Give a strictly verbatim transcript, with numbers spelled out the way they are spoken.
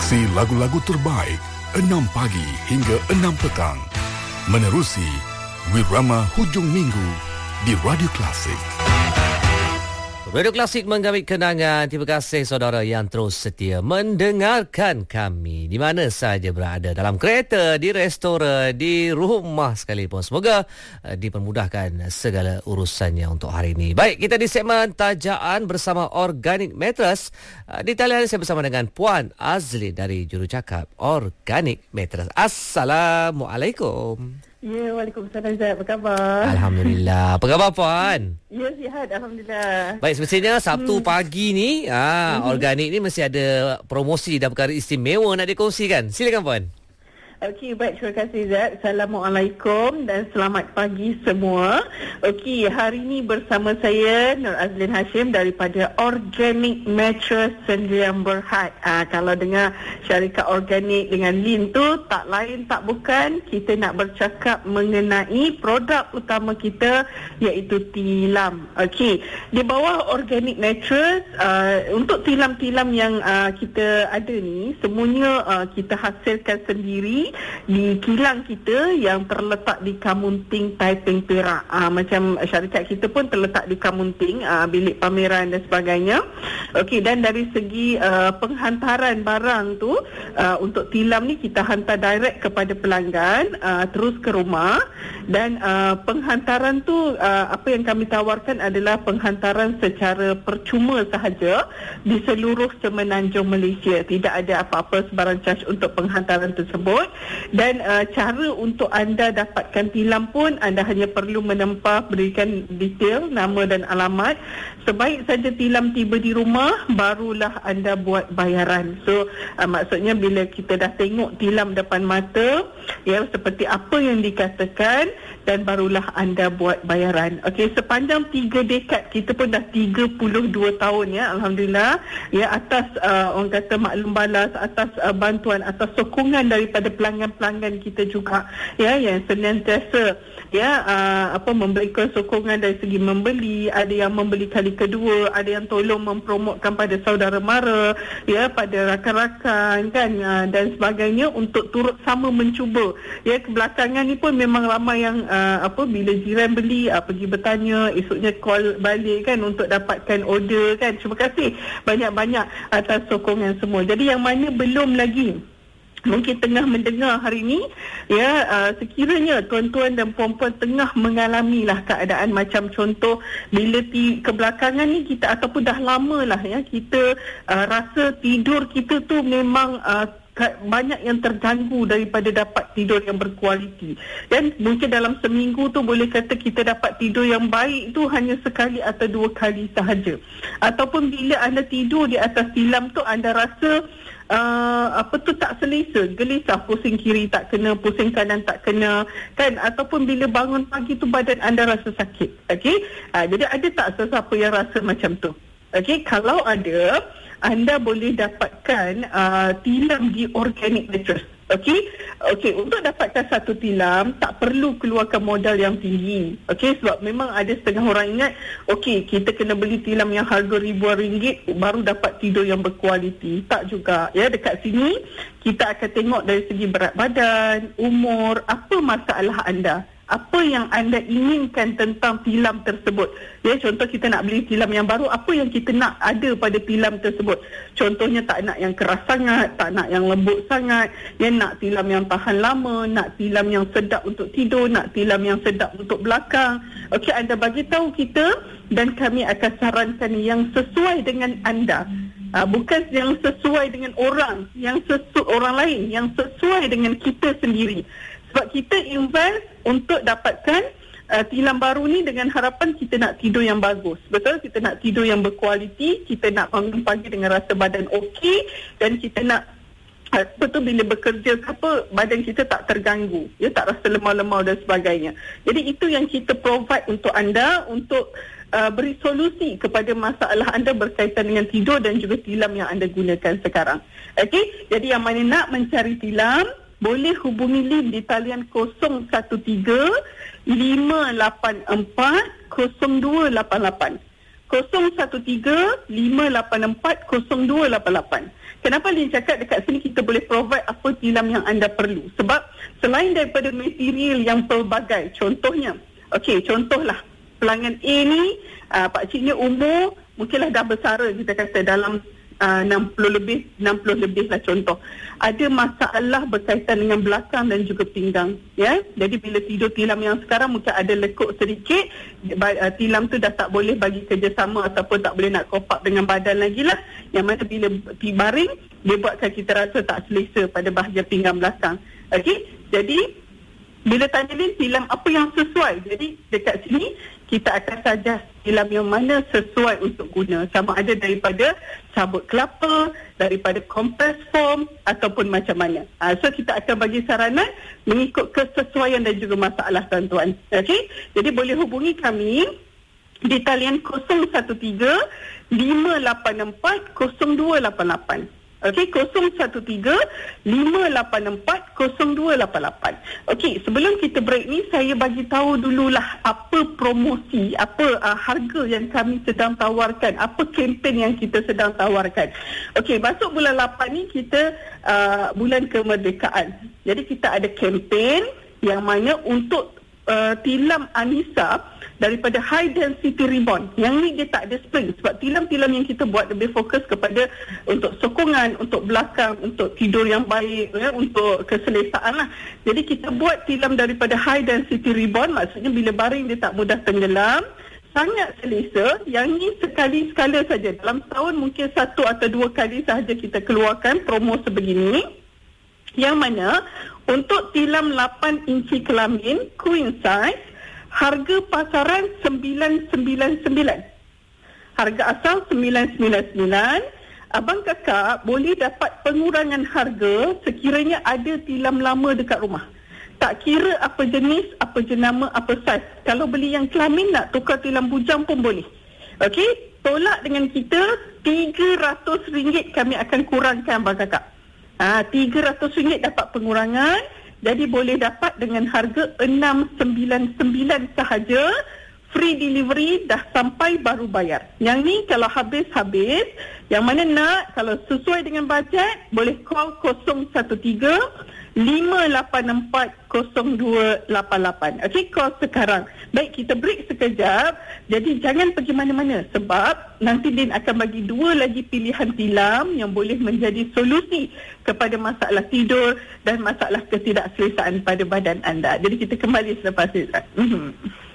Seleksi lagu-lagu terbaik enam pagi hingga enam petang. Menerusi Wirama Hujung Minggu di Radio Klasik. Radio Klasik menggawit kenangan. Terima kasih saudara yang terus setia mendengarkan kami di mana saja berada, dalam kereta, di restoran, di rumah sekalipun. Semoga uh, dipermudahkan segala urusannya untuk hari ini. Baik, kita di segmen Tajaan bersama Organic Mattress. Uh, di talian saya bersama dengan Puan Azli dari Jurucakap Organic Mattress. Assalamualaikum. Ya, Waalaikumsalam Zat. Apa khabar? Alhamdulillah. Apa khabar Puan? Ya, sihat. Alhamdulillah. Baik, semestinya Sabtu hmm. pagi ni ah, hmm. Organik ni mesti ada promosi dan perkara istimewa nak dikongsikan. Silakan Puan. Okey, baik. Terima kasih Zat. Assalamualaikum dan selamat pagi semua. Okey, hari ini bersama saya Nur Azlin Hashim daripada Organic Mattress Sdn Bhd. Ah, kalau dengar syarikat organik dengan Lin tu tak lain tak bukan, kita nak bercakap mengenai produk utama kita iaitu tilam. Okey, di bawah Organic Mattress, uh, untuk tilam-tilam yang uh, kita ada ni semuanya uh, kita hasilkan sendiri di kilang kita yang terletak di Kamunting, Taiping, Perak. Aa, macam syarikat kita pun terletak di Kamunting, aa, bilik pameran dan sebagainya. Okey, dan dari segi aa, penghantaran barang tu, aa, untuk tilam ni kita hantar direct kepada pelanggan, aa, terus ke rumah. Dan aa, penghantaran tu, aa, apa yang kami tawarkan adalah penghantaran secara percuma sahaja di seluruh semenanjung Malaysia. Tidak ada apa-apa sebarang charge untuk penghantaran tersebut. Dan uh, cara untuk anda dapatkan tilam pun anda hanya perlu menempah, berikan detail, nama dan alamat. Sebaik saja tilam tiba di rumah, barulah anda buat bayaran. So uh, maksudnya bila kita dah tengok tilam depan mata, ya, seperti apa yang dikatakan, dan barulah anda buat bayaran. Okey, sepanjang tiga dekad, kita pun dah tiga puluh dua tahun ya, Alhamdulillah, ya, atas uh, orang kata maklum balas, atas uh, bantuan, atas sokongan daripada pelanggan-pelanggan kita juga, ya, yang senantiasa ya uh, apa memberikan sokongan dari segi membeli, ada yang membeli kali kedua, ada yang tolong mempromotkan pada saudara mara, ya, pada rakan-rakan kan, uh, dan sebagainya untuk turut sama mencuba. Ya, kebelakangan ni pun memang ramai yang uh, apa bila jiran beli uh, pergi bertanya, esoknya call balik kan untuk dapatkan order kan. Terima kasih banyak-banyak atas sokongan semua. Jadi yang mana belum lagi mungkin tengah mendengar hari ini, ya, uh, sekiranya tuan-tuan dan puan-puan tengah mengalami lah keadaan macam contoh bila ti, kebelakangan ni kita ataupun dah lama lah ya, kita uh, rasa tidur kita tu memang uh, banyak yang terganggu daripada dapat tidur yang berkualiti. Dan mungkin dalam seminggu tu boleh kata kita dapat tidur yang baik tu hanya sekali atau dua kali sahaja. Ataupun bila anda tidur di atas tilam tu anda rasa Uh, apa tu tak selesa, gelisah, pusing kiri tak kena, pusing kanan tak kena kan, ataupun bila bangun pagi tu badan anda rasa sakit. Okey, uh, jadi ada tak sesiapa yang rasa macam tu? Okey, kalau ada, anda boleh dapatkan uh, tilam di Organic Mattress. Okey, okey, untuk dapatkan satu tilam tak perlu keluarkan modal yang tinggi. Okey, sebab memang ada setengah orang ingat, okey, kita kena beli tilam yang harga ribuan ringgit baru dapat tidur yang berkualiti. Tak juga. Ya, dekat sini kita akan tengok dari segi berat badan, umur, apa masalah anda, apa yang anda inginkan tentang tilam tersebut. Ya, contoh kita nak beli tilam yang baru, apa yang kita nak ada pada tilam tersebut. Contohnya tak nak yang keras sangat, tak nak yang lembut sangat, ya, nak tilam yang tahan lama, nak tilam yang sedap untuk tidur, nak tilam yang sedap untuk belakang. Okey, anda bagi tahu kita dan kami akan sarankan yang sesuai dengan anda. Uh, bukan yang sesuai dengan orang, yang sesu- orang lain, yang sesuai dengan kita sendiri. Sebab kita invest untuk dapatkan uh, tilam baru ni dengan harapan kita nak tidur yang bagus. Betul? Kita nak tidur yang berkualiti, kita nak bangun pagi dengan rasa badan okey, dan kita nak apa tu bila bekerja apa badan kita tak terganggu, ya, tak rasa lemau-lemau dan sebagainya. Jadi itu yang kita provide untuk anda untuk uh, beri solusi kepada masalah anda berkaitan dengan tidur dan juga tilam yang anda gunakan sekarang. Okey, jadi yang mana nak mencari tilam boleh hubungi Lin di talian kosong satu tiga lima lapan empat kosong dua lapan lapan. kosong satu tiga lima lapan empat kosong dua lapan lapan. Kenapa Lin cakap dekat sini kita boleh provide apa tilam yang anda perlu? Sebab selain daripada material yang pelbagai, contohnya, okey, contohlah pelanggan A ni, uh, pakciknya umur mungkinlah dah besar, kita kata dalam uh, enam puluh lebih, enam puluh lebih lah contoh. Ada masalah berkaitan dengan belakang dan juga pinggang, ya. Jadi bila tidur tilam yang sekarang mungkin ada lekuk sedikit, uh, tilam tu dah tak boleh bagi kerjasama ataupun tak boleh nak cope up dengan badan lagi lah. Yang mana bila baring, dia buatkan kita rasa tak selesa pada bahagian pinggang belakang. Okey, jadi bila tanya Lin, tilam apa yang sesuai? Jadi dekat sini kita akan saja tilam yang mana sesuai untuk guna. Sama ada daripada sabut kelapa, daripada compress foam ataupun macam mana. Ha, so kita akan bagi saranan mengikut kesesuaian dan juga masalah tuan-tuan. Okey? Jadi boleh hubungi kami di talian kosong satu tiga lima lapan empat kosong dua lapan lapan. Okey, kosong satu tiga lima lapan empat kosong dua lapan lapan. Okey, sebelum kita break ni saya bagi tahu dululah apa promosi, apa uh, harga yang kami sedang tawarkan, apa kempen yang kita sedang tawarkan. Okey, masuk bulan lapan ni kita uh, bulan kemerdekaan. Jadi kita ada kempen yang mana untuk uh, tilam Anissa daripada high density ribbon. Yang ni dia tak ada spring sebab tilam-tilam yang kita buat lebih fokus kepada untuk sokongan, untuk belakang, untuk tidur yang baik, ya, untuk keselesaan lah. Jadi kita buat tilam daripada high density ribbon, maksudnya bila baring dia tak mudah tenggelam, sangat selesa. Yang ni sekali-sekala saja. Dalam setahun mungkin satu atau dua kali sahaja kita keluarkan promo sebegini. Yang mana untuk tilam lapan inci kelamin queen size, harga pasaran sembilan sembilan sembilan. Harga asal sembilan sembilan sembilan. Abang kakak boleh dapat pengurangan harga sekiranya ada tilam lama dekat rumah. Tak kira apa jenis, apa jenama, apa saiz. Kalau beli yang kelamin nak tukar tilam bujang pun boleh. Okey, tolak dengan kita tiga ratus ringgit kami akan kurangkan abang kakak. Ah, tiga ratus ringgit dapat pengurangan. Jadi boleh dapat dengan harga enam sembilan sembilan sahaja. Free delivery, dah sampai baru bayar. Yang ni kalau habis-habis, yang mana nak, kalau sesuai dengan bajet, boleh call kosong satu tiga lima lapan empat kosong dua lapan lapan. Okey, call sekarang. Baik, kita break sekejap. Jadi jangan pergi mana-mana sebab nanti Din akan bagi dua lagi pilihan tilam yang boleh menjadi solusi kepada masalah tidur dan masalah ketidakselesaan pada badan anda. Jadi kita kembali selepas ini.